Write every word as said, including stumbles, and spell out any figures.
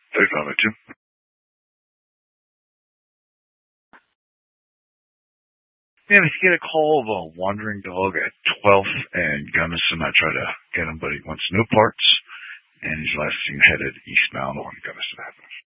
They found it too. Yeah, if you get a call of a wandering dog at twelfth and Gunnison, I try to get him, but he wants no parts, and he's last seen headed eastbound on Gunnison Avenue.